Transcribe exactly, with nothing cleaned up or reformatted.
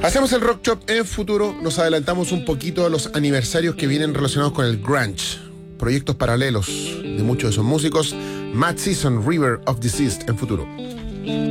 Hacemos el Rock Shop en futuro, nos adelantamos un poquito a los aniversarios que vienen relacionados con el grunge, proyectos paralelos de muchos de esos músicos. Mad Season, River of Deceased en futuro.